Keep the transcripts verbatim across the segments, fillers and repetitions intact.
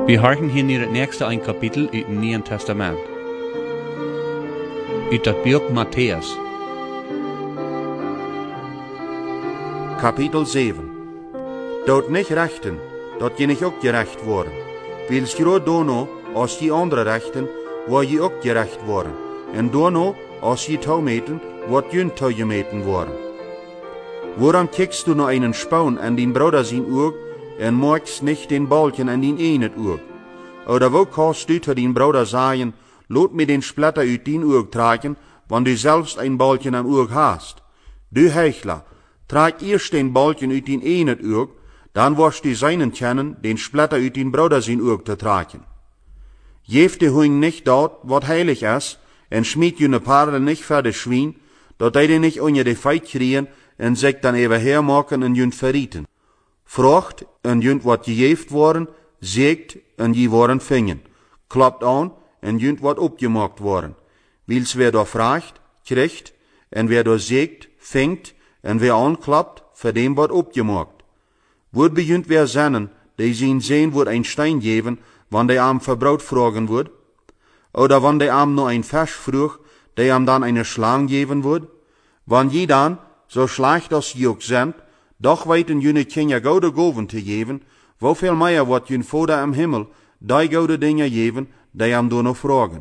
Wir horchen hier naar het nächste ein Kapitel uit het Nieuwe Testament. Uit dat boek Matthäus. Kapitel zeven. Dood nicht rechten, dat je niet ook gerecht worden. Wils je dono, als die andere rechten, waar je ook gerecht worden. En dono, als je toemeten, wordt je toegemeten worden. Waarom kijkst du naar einen Spaun an den Bruder zijn oog, en maakst nicht den Balken an den eenet oog? Oder wo kannst du zu den Bruder sagen, laat mir den Splitter uit den oog tragen, wann du selbst ein Balken am oog hast? Du Heuchler, trag erst den Balken uit den eenet oog, dann wirst du seinen kennen, den Splitter uit den Bruder zijn oog te tragen. Geef de Huing nicht dort, wat heilig is, en schmied je ne Parle nicht voor de Schwein, dat hij die nicht onder de feit kriegen, en zich dan even hermaken en junt verrieten. Vraagt, en junt wat gegeeft worden, zegt, en je worden vingen. Klapt aan, en junt wat opgemaakt worden. Wils wer door vraagt, krijgt, en wer door zegt, vingt, en wer aanklapt, voor dem wordt opgemaakt. Wordt bejunt wer zennen, die zien zijn wordt een stein geven, wanneer de am verbrood vragen wordt? Oder wanneer de am nur ein Vers vroeg, die am dan eine Schlang geven wordt? Wann je dan, so schlecht als je ook zendt, doch weten jullie Kinder gouden goven te geven, hoeveel meer wordt jun Vader im Himmel die gouden dingen geven, die am door nog vragen.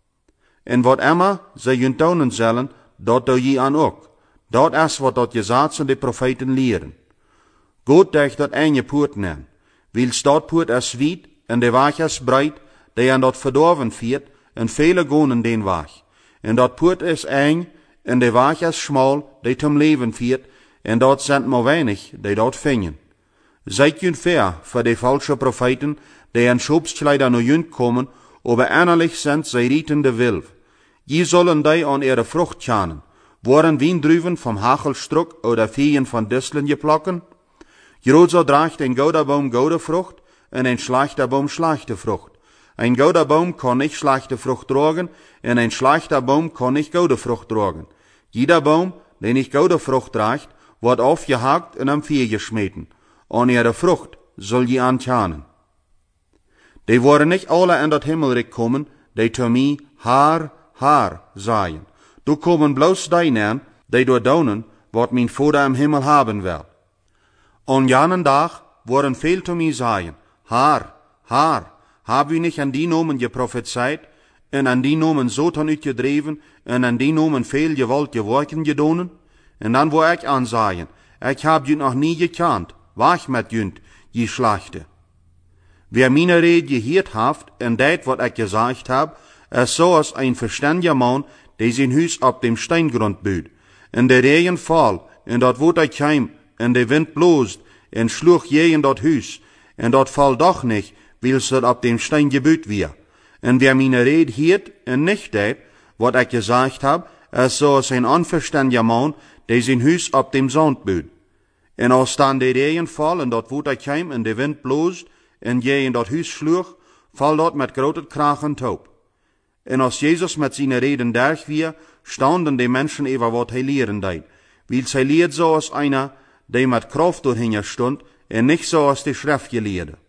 En wat immer zij jun tonen zullen, dat doe je aan ook. Dat is wat dat gezegd zijn de profeten leren. God degt dat enge poort nemen, wils dat poort is wiet en de weg is breed, die aan dat verdorven viert, en vele gonen den weg. En dat poort is eng, en de weg is schmal, die zum leven viert, en dat zijn maar weinig, die dat vingen. Zijt jun fair voor de falsche profeten, die in Schobskleider naar jun komen, aber innerlich sind zij rietende wilf. Je sollen die aan ihre Frucht kennen. Worden Wiendruven vom Hachelstruck oder Feen von Disteln geplocken? Grozo draagt ein gouder Baum goude Frucht, en ein schlechter Baum schlechte Frucht. Ein gouder Baum kann nicht schlechte Frucht tragen, en ein schlechter Baum kann nicht goude Frucht tragen. Jeder Baum, der nicht goude Frucht tragt, wird aufgehakt und am Vier geschmeten. An ihre Frucht soll je ankennen. Die worden nicht alle in dat Himmelreich kommen, die zu mir Haar, Haar sagen. Du kommen bloß die an, die door daunen, wat mein Vater im Himmel haben will. An janen Tag worden veel zu mir sagen, Haar, Haar, hab wir nicht an die Nomen geprophezeit, en an die Nomen Satan uitgedreven, en an die Nomen veel gewalt geworken gedonen? En dan wo ich ansagen, ich hab jünt noch nie gekannt, wach mit jünt, je Schlachte. Wer meine Rede gehiert haft, en dat wat ich gesagt hab, es so als ein verständiger Mann, der sein Hus ab dem Steingrund büht. En der Regen fall, en dat wot ich heim, en der Wind blost, en schluch je in dat Hus, en dat fall doch nicht, wils dat ab dem Stein gebüht wir. En wer meine Rede hiert, en nicht dat, wat ich gesagt hab, es so als ein unverständiger Mann, der sein Hus ab dem Sand büht. En als dan der Regen fall, en dat wot ich heim, en der Wind blost, en je in dat Hus schluch, fall dat met grote krachen taub. En als Jesus met zijn reden derg weer, staunden die Menschen über wat hij leren deed. Wils hij leert so als einer, der met Kraft doorheen stond, en nicht so als die Schrift geleerde.